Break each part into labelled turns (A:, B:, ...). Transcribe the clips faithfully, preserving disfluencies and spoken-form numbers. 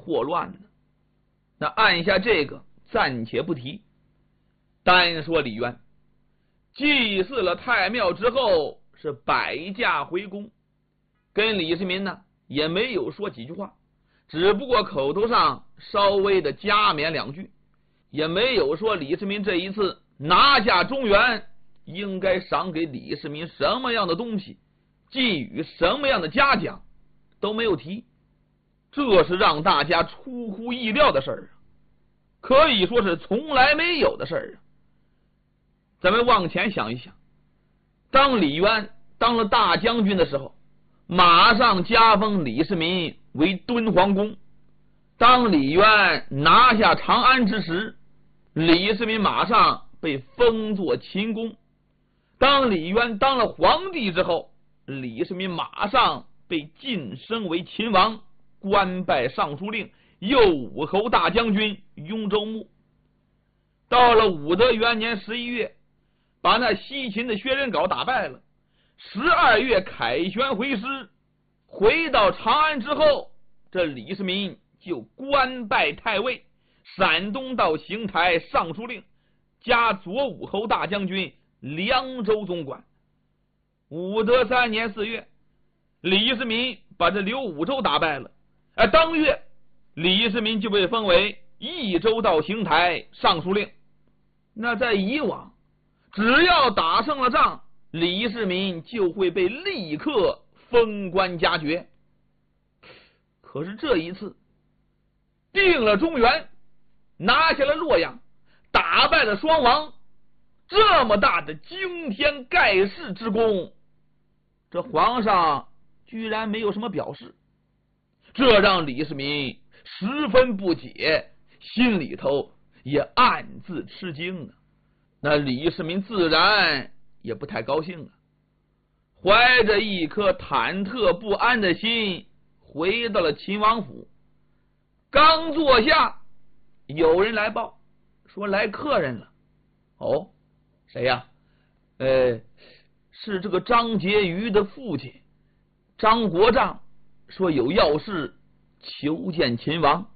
A: 祸乱呢。那按下这个暂且不提，单说李渊祭祀了太庙之后，是摆驾回宫，跟李世民呢也没有说几句话，只不过口头上稍微的加冕两句，也没有说李世民这一次拿下中原应该赏给李世民什么样的东西，寄予什么样的嘉奖，都没有提。这是让大家出乎意料的事儿，可以说是从来没有的事儿啊。咱们往前想一想，当李渊当了大将军的时候，马上加封李世民为敦煌公。当李渊拿下长安之时，李世民马上被封作秦公。当李渊当了皇帝之后，李世民马上被晋升为秦王，官拜尚书令、右武侯大将军、雍州牧。到了武德元年十一月，把那西秦的薛仁杲打败了。十二月凯旋回师，回到长安之后，这李世民就官拜太尉、陕东道行台尚书令，加左武侯大将军、凉州总管。武德三年四月，李世民把这刘武周打败了，而当月李世民就被封为益州道行台尚书令。那在以往，只要打胜了仗，李世民就会被立刻封官加爵。可是这一次定了中原，拿下了洛阳，打败了双王，这么大的惊天盖世之功，这皇上居然没有什么表示，这让李世民十分不解，心里头也暗自吃惊啊。那李世民自然也不太高兴啊，怀着一颗忐忑不安的心回到了秦王府。刚坐下，有人来报说来客人了。哦，谁呀？呃，是这个张婕妤的父亲张国丈，说有要事求见秦王。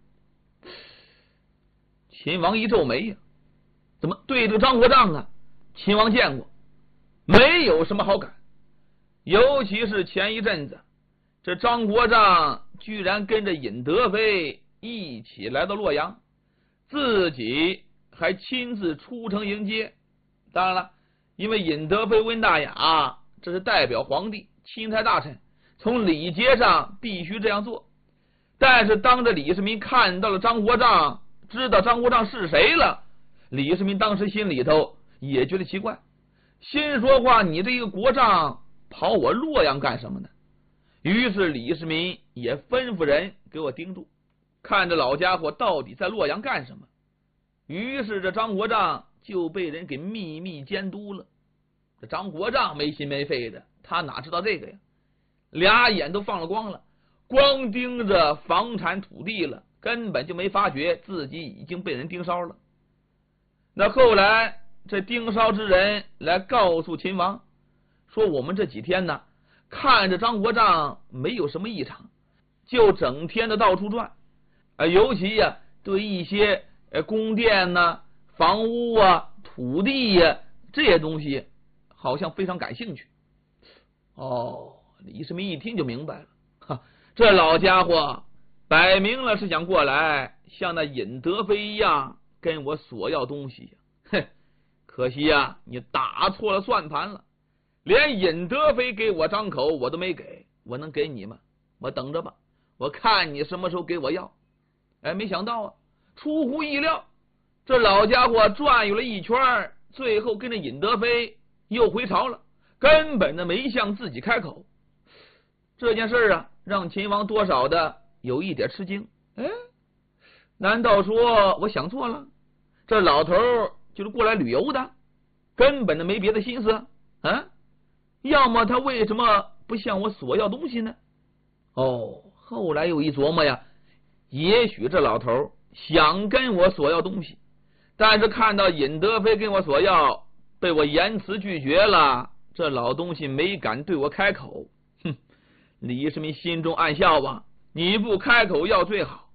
A: 秦王一皱眉呀，怎么对这个张国丈啊，秦王见过，没有什么好感。尤其是前一阵子，这张国丈居然跟着尹德妃一起来到洛阳，自己还亲自出城迎接。当然了，因为尹德妃、温大雅这是代表皇帝、钦差大臣，从礼节上必须这样做。但是当着李世民看到了张国丈，知道张国丈是谁了，李世民当时心里头也觉得奇怪，心说话，你这个国丈跑我洛阳干什么呢？于是李世民也吩咐人给我盯住，看着老家伙到底在洛阳干什么。于是这张国丈就被人给秘密监督了。这张国丈没心没肺的，他哪知道这个呀？俩眼都放了光了，光盯着房产土地了，根本就没发觉自己已经被人盯梢了。那后来这盯梢之人来告诉秦王，说我们这几天呢，看着张国丈没有什么异常，就整天的到处转，啊，尤其呀、啊、对一些呃宫殿呐、啊、房屋啊、土地呀、啊、这些东西好像非常感兴趣。哦，李世民一听就明白了，哈，这老家伙摆明了是想过来像那尹德妃一样跟我索要东西。哼，可惜呀、啊，你打错了算盘了，连尹德妃给我张口我都没给，我能给你吗？我等着吧，我看你什么时候给我要。哎，没想到啊，出乎意料，这老家伙转悠了一圈，最后跟着尹德妃又回朝了，根本的没向自己开口。这件事啊，让秦王多少的有一点吃惊。哎，难道说我想错了？这老头就是过来旅游的，根本的没别的心思啊？要么他为什么不向我索要东西呢？哦，后来有一琢磨呀，也许这老头想跟我索要东西，但是看到尹德妃跟我索要，被我严词拒绝了，这老东西没敢对我开口。哼，李世民心中暗笑啊，你不开口要最好，